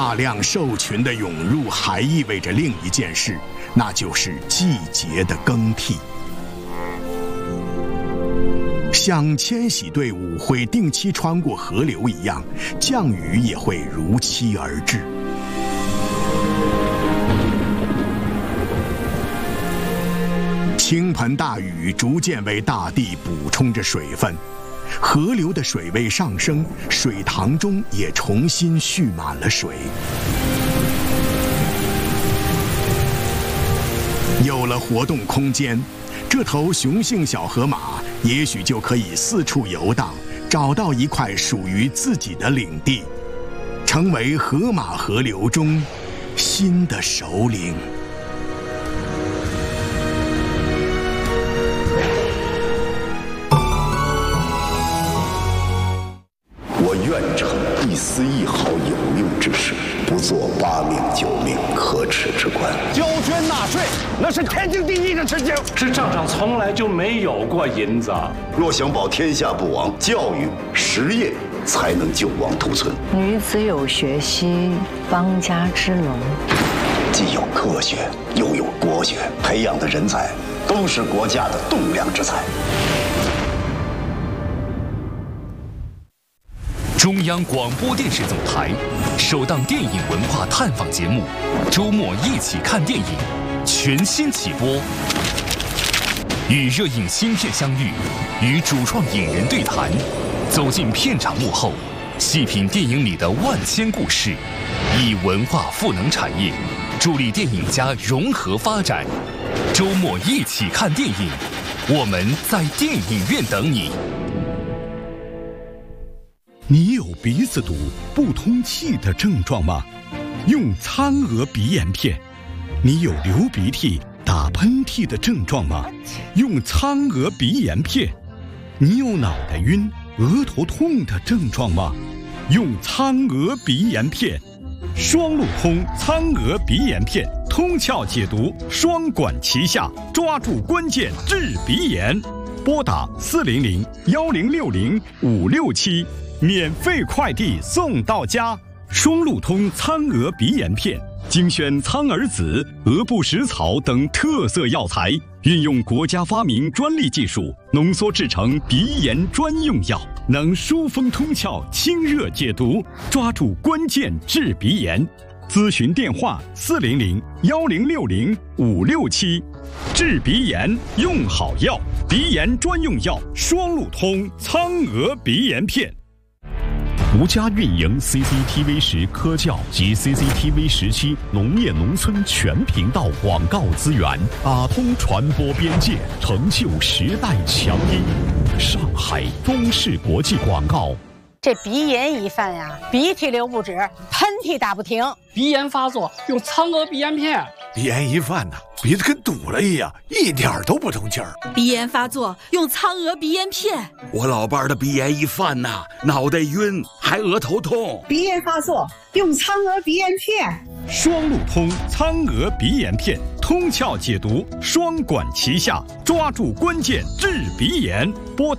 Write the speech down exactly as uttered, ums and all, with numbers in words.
大量兽群的涌入还意味着另一件事，那就是季节的更替。像迁徙队伍会定期穿过河流一样，降雨也会如期而至。倾盆大雨逐渐为大地补充着水分，河流的水位上升，水塘中也重新蓄满了水。有了活动空间，这头雄性小河马也许就可以四处游荡，找到一块属于自己的领地，成为河马河流中新的首领。 我愿成一丝一毫有用之事，不做八命九命可耻之官。 交捐纳税，那是天经地义的事情。 这账上从来就没有过银子。 若想保天下不亡，教育实业才能救亡图存。 女子有学兮，邦家之龙。 既有科学，又有国学，培养的人才都是国家的栋梁之才。 中央广播电视总台首档电影文化探访节目《周末一起看电影》全新起播，与热映新片相遇，与主创影人对谈，走进片场幕后，细品电影里的万千故事，以文化赋能产业，助力电影家融合发展。周末一起看电影，我们在电影院等你。 你有鼻子堵、不通气的症状吗？用苍娥鼻炎片。你有流鼻涕、打喷嚏的症状吗？用苍娥鼻炎片。你有脑袋晕、额头痛的症状吗？用苍娥鼻炎片。双路通苍娥鼻炎片，通窍解毒，双管齐下，抓住关键治鼻炎。拨打四零零幺零六零五六七。免费快递送到家，双路通苍娥鼻炎片，精选苍耳子、鹅不食草等特色药材，运用国家发明专利技术，浓缩制成鼻炎专用药，能疏风通窍、清热解毒，抓住关键治鼻炎。咨询电话：四零零幺零六零五六七。治鼻炎用好药，鼻炎专用药双路通苍娥鼻炎片。 独家运营 C C T V 十科教及 C C T V 十七农业农村全频道广告资源，打通传播边界，成就时代强音。上海中视国际广告。 这鼻炎一犯呀，鼻涕流不止，喷嚏打不停。 鼻炎发作用苍娥鼻炎片。 鼻炎一犯呢，鼻子跟堵了一样，一点都不通气儿。 鼻炎发作用苍娥鼻炎片。 我老伴儿的鼻炎一犯呐，脑袋晕，还额头痛。 鼻炎发作用苍娥鼻炎片。 双路通苍娥鼻炎片，通窍解毒，双管齐下，抓住关键治鼻炎。拨打